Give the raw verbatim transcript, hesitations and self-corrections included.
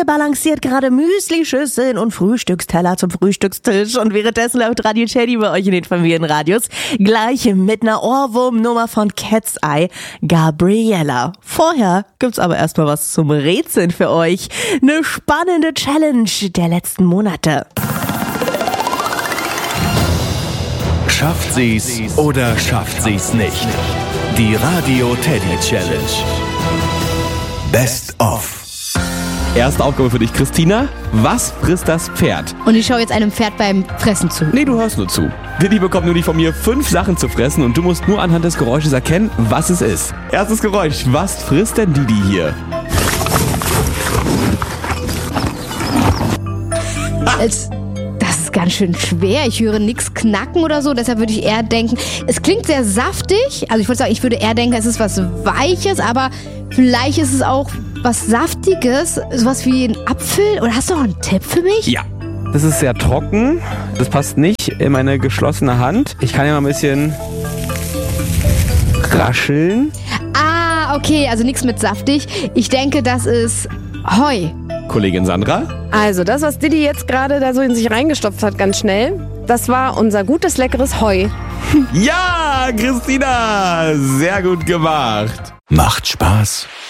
Ihr balanciert gerade Müslischüsseln und Frühstücksteller zum Frühstückstisch und währenddessen läuft Radio Teddy bei euch in den Familienradios. Gleich mit einer Ohrwurmnummer von Cat's Eye, Gabriella. Vorher gibt's aber erstmal was zum Rätseln für euch. Eine spannende Challenge der letzten Monate. Schafft sie's oder schafft sie's nicht? Die Radio Teddy Challenge. Best of. Erste Aufgabe für dich, Christina. Was frisst das Pferd? Und ich schaue jetzt einem Pferd beim Fressen zu. Nee, du hörst nur zu. Didi bekommt nämlich von mir fünf Sachen zu fressen und du musst nur anhand des Geräusches erkennen, was es ist. Erstes Geräusch. Was frisst denn Didi hier? Es, das ist ganz schön schwer. Ich höre nichts knacken oder so. Deshalb würde ich eher denken, es klingt sehr saftig. Also ich würde sagen, ich würde eher denken, es ist was Weiches, aber vielleicht ist es auch was Saftiges. Sowas wie ein Apfel. Oder hast du noch einen Tipp für mich? Ja. Das ist sehr trocken. Das passt nicht in meine geschlossene Hand. Ich kann ja mal ein bisschen rascheln. Ah, okay. Also nichts mit saftig. Ich denke, das ist Heu. Kollegin Sandra? Also das, was Didi jetzt gerade da so in sich reingestopft hat, ganz schnell, das war unser gutes, leckeres Heu. Ja, Christina! Sehr gut gemacht. Macht Spaß,